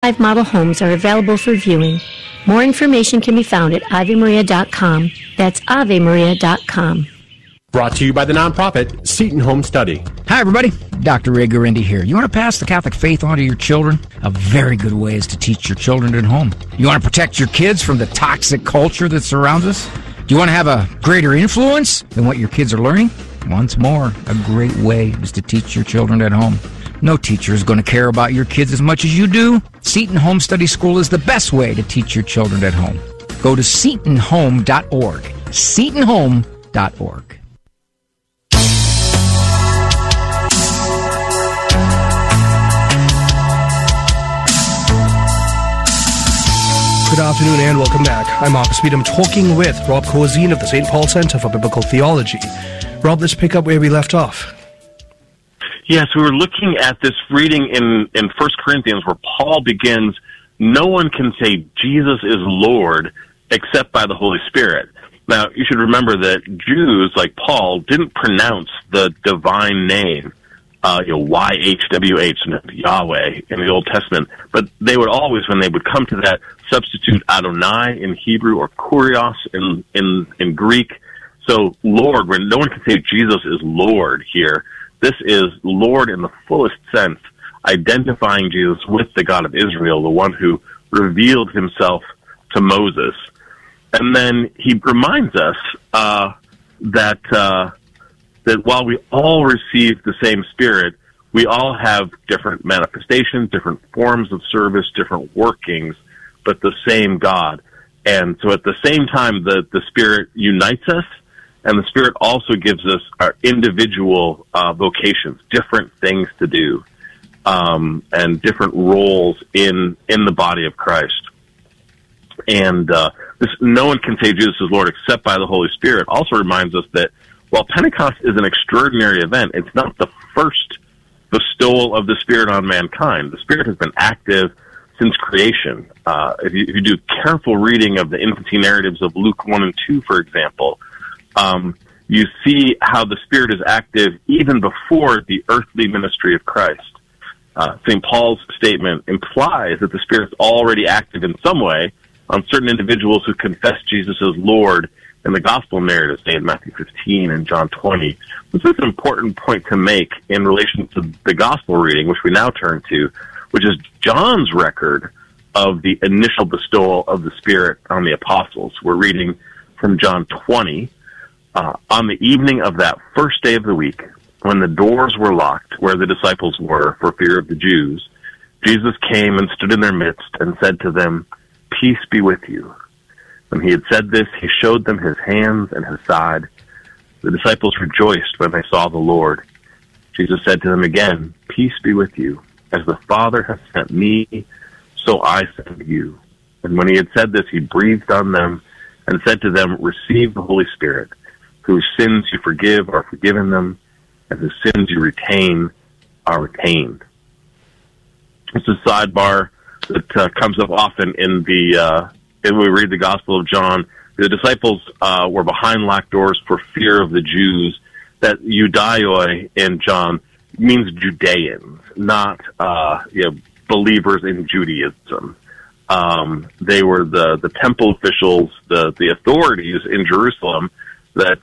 5 model homes are available for viewing. More information can be found at AveMaria.com. That's AveMaria.com. Brought to you by the nonprofit Seton Home Study. Hi, everybody. Dr. Ray Guarendi here. You want to pass the Catholic faith on to your children? A very good way is to teach your children at home. You want to protect your kids from the toxic culture that surrounds us? Do you want to have a greater influence than what your kids are learning? Once more, a great way is to teach your children at home. No teacher is going to care about your kids as much as you do. Seton Home Study School is the best way to teach your children at home. Go to setonhome.org. setonhome.org. Good afternoon and welcome back. I'm Marcus Speed. I'm talking with Rob Corzine of the St. Paul Center for Biblical Theology. Rob, let's pick up where we left off. Yes, we were looking at this reading in 1 Corinthians where Paul begins, no one can say Jesus is Lord except by the Holy Spirit. Now, you should remember that Jews, like Paul, didn't pronounce the divine name, YHWH, Yahweh, in the Old Testament, but they would always, when they would come to that, substitute Adonai in Hebrew or Kurios in Greek. So Lord, when no one can say Jesus is Lord here, this is Lord in the fullest sense, identifying Jesus with the God of Israel, the one who revealed himself to Moses. And then he reminds us that while we all receive the same Spirit, we all have different manifestations, different forms of service, different workings, but the same God. And so at the same time, the Spirit unites us, and the Spirit also gives us our individual vocations, different things to do, and different roles in the body of Christ. And no one can say Jesus is Lord except by the Holy Spirit also reminds us that while Pentecost is an extraordinary event, it's not the first bestowal of the Spirit on mankind. The Spirit has been active since creation. If you do careful reading of the infancy narratives of Luke 1 and 2, for example, you see how the Spirit is active even before the earthly ministry of Christ. St. Paul's statement implies that the Spirit's already active in some way on certain individuals who confess Jesus as Lord in the gospel narratives, say in Matthew 15 and John 20. This is an important point to make in relation to the gospel reading, which we now turn to, which is John's record of the initial bestowal of the Spirit on the apostles. We're reading from John 20. On the evening of that first day of the week, when the doors were locked where the disciples were for fear of the Jews, Jesus came and stood in their midst and said to them, "Peace be with you." When he had said this, he showed them his hands and his side. The disciples rejoiced when they saw the Lord. Jesus said to them again, "Peace be with you. As the Father has sent me, so I send you." And when he had said this, he breathed on them and said to them, "Receive the Holy Spirit. Whose sins you forgive are forgiven them, and whose sins you retain are retained." It's a sidebar that comes up often when we read the Gospel of John. The disciples were behind locked doors for fear of the Jews. That Judaioi in John means Judeans, not believers in Judaism. They were the temple officials, the authorities in Jerusalem that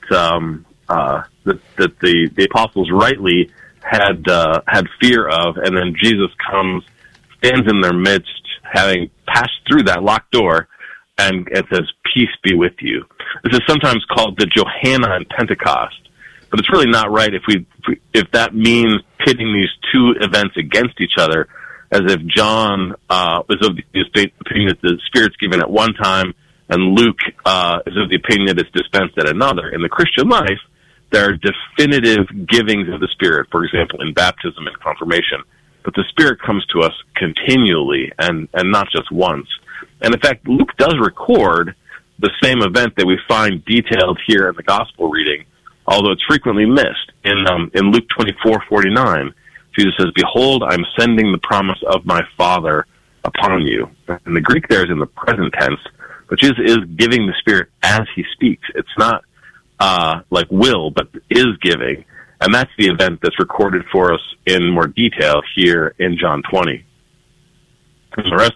the apostles rightly had fear of, and then Jesus comes, stands in their midst, having passed through that locked door, and it says, "Peace be with you." This is sometimes called the Johannine Pentecost, but it's really not right if that means pitting these two events against each other, as if John is of the opinion that the Spirit's given at one time, and Luke is of the opinion that it's dispensed at another. In the Christian life, there are definitive givings of the Spirit, for example, in baptism and confirmation. But the Spirit comes to us continually and not just once. And in fact, Luke does record the same event that we find detailed here in the gospel reading, although it's frequently missed. In Luke 24:49, Jesus says, "Behold, I'm sending the promise of my Father upon you." And the Greek there is in the present tense, but Jesus is giving the Spirit as he speaks. It's not like will, but is giving. And that's the event that's recorded for us in more detail here in John 20. And the rest